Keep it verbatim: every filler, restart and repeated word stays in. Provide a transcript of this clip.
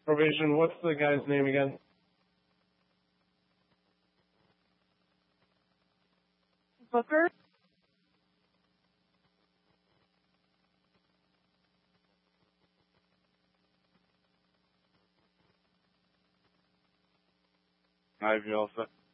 Probation, what's the guy's name again? Booker? Hi, you all set?